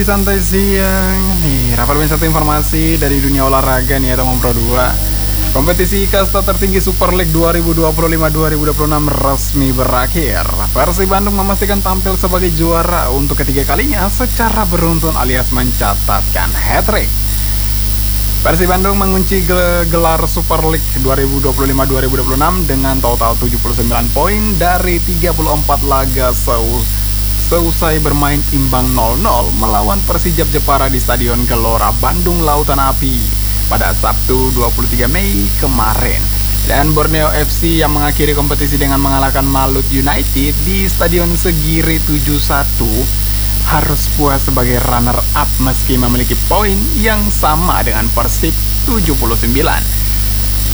Santai siang nih, Rafael satu informasi dari dunia olahraga nih ya teman Pro 2. Kompetisi kasta tertinggi Super League 2025-2026 resmi berakhir. Persib Bandung memastikan tampil sebagai juara untuk ketiga kalinya secara beruntun alias mencatatkan hat-trick. Persib Bandung mengunci gelar Super League 2025-2026 dengan total 79 poin dari 34 laga seusai bermain imbang 0-0 melawan Persijap Jepara di Stadion Gelora Bandung Lautan Api pada Sabtu 23 Mei kemarin. Dan Borneo FC yang mengakhiri kompetisi dengan mengalahkan Malut United di Stadion Segiri 71 harus puas sebagai runner up meski memiliki poin yang sama dengan Persib 79.